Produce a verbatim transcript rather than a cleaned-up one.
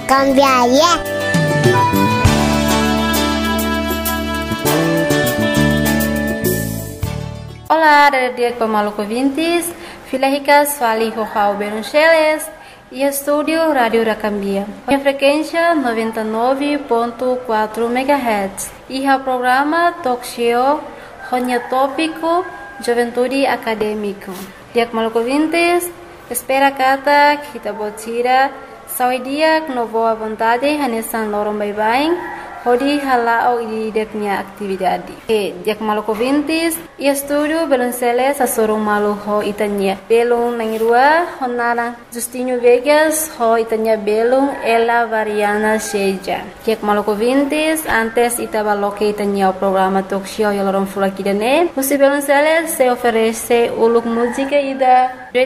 Cambiaria. Olá, dia Maluco ouvintes, Filéricas Fali Rojal Beruncheles e estúdio Rádio da Cambia. A frequência noventa e nove ponto quatro megahertz e o programa Talk Show Ronya Tópico Juventude Acadêmico. Dia Maluco ouvintes, espera kata kita botira sawi dia no boa vontade hanesan lorong bye-bye. Hodi halao di deknya aktividade. E dia Maluco ouvintes, e estúdio Belonceles a sorong malu ho itanya. Belong nangirua honara Justinho Vegas ho itanya belong ela variana seja. Dia Maluco ouvintes, antes itaba loke itanya o programa talk show ya lorong fulakidane. Musi Belonceles se oferece uluk música ida